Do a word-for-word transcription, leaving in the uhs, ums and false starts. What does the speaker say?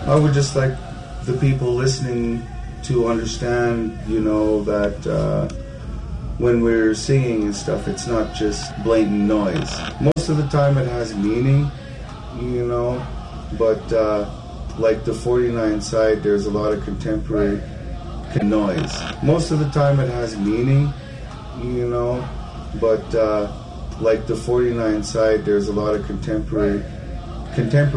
I would just like the people listening to understand, you know, that uh, when we're singing and stuff, it's not just blatant noise. Most of the time it has meaning, you know, but uh, like the forty-nine side, there's a lot of contemporary noise. Most of the time it has meaning, you know, but uh, like the forty-nine side, there's a lot of contemporary contemporary